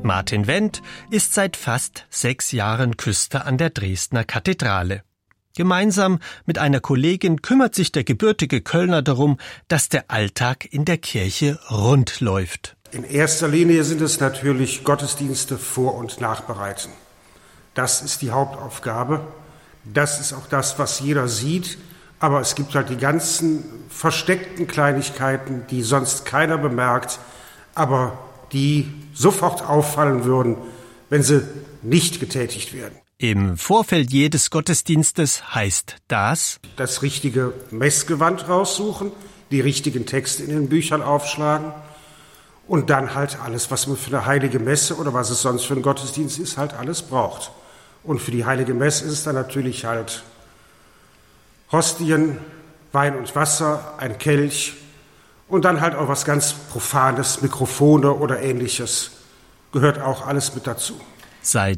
Martin Wendt ist seit fast 6 Jahren Küster an der Dresdner Kathedrale. Gemeinsam mit einer Kollegin kümmert sich der gebürtige Kölner darum, dass der Alltag in der Kirche rund läuft. In erster Linie sind es natürlich Gottesdienste vor- und nachbereiten. Das ist die Hauptaufgabe. Das ist auch das, was jeder sieht. Aber es gibt halt die ganzen versteckten Kleinigkeiten, die sonst keiner bemerkt, aber die sofort auffallen würden, wenn sie nicht getätigt werden. Im Vorfeld jedes Gottesdienstes heißt das richtige Messgewand raussuchen, die richtigen Texte in den Büchern aufschlagen und dann halt alles, was man für eine heilige Messe oder was es sonst für ein Gottesdienst ist, halt alles braucht. Und für die heilige Messe ist es dann natürlich halt Hostien, Wein und Wasser, ein Kelch und dann halt auch was ganz Profanes, Mikrofone oder Ähnliches, gehört auch alles mit dazu. Seit